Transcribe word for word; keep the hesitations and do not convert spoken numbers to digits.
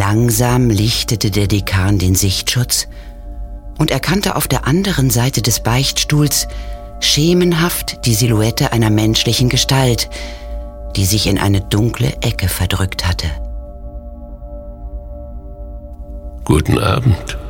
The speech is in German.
Langsam lichtete der Dekan den Sichtschutz und erkannte auf der anderen Seite des Beichtstuhls schemenhaft die Silhouette einer menschlichen Gestalt, die sich in eine dunkle Ecke verdrückt hatte. Guten Abend.